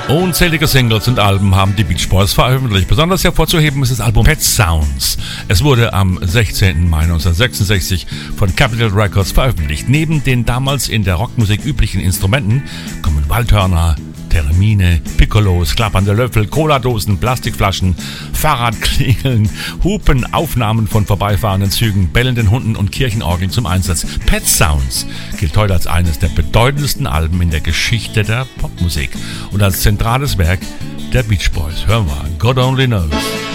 Unzählige Singles und Alben haben die Beach Boys veröffentlicht. Besonders hervorzuheben ist das Album Pet Sounds. Es wurde am 16. Mai 1966 von Capitol Records veröffentlicht. Neben den damals in der Rockmusik üblichen Instrumenten kommen Waldhörner, Theremin, Piccolos, klappernde Löffel, Cola-Dosen, Plastikflaschen, Fahrradklingeln, Hupen, Aufnahmen von vorbeifahrenden Zügen, bellenden Hunden und Kirchenorgeln zum Einsatz. Pet Sounds gilt heute als eines der bedeutendsten Alben in der Geschichte der Popmusik und als zentrales Werk der Beach Boys. Hören wir God Only Knows.